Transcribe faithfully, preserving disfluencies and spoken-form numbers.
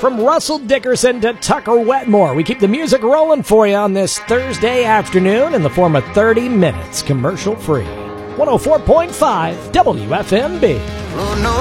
From Russell Dickerson to Tucker Wetmore, we keep the music rolling for you on this Thursday afternoon in the form of thirty minutes commercial-free. one oh four point five W F M B. Oh, no.